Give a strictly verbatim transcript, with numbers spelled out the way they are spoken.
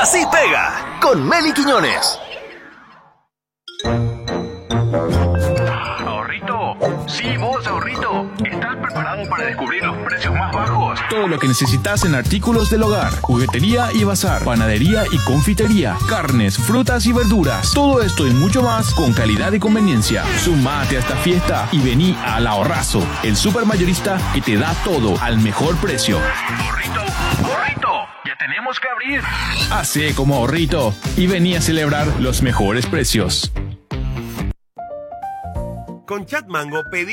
Así pega con Meli Quiñones. Ahorrito, sí, vos, ahorrito. ¿Estás preparado para descubrir los precios más bajos? Todo lo que necesitas en artículos del hogar, juguetería y bazar, panadería y confitería, carnes, frutas y verduras. Todo esto y mucho más con calidad y conveniencia. Sumate a esta fiesta y vení al Ahorrazo, el supermayorista que te da todo al mejor precio. Ahorrito, ahorrito, ya tenemos que abrir. Hacé como Ahorrito y vení a celebrar los mejores precios. Con Chat Mango pedí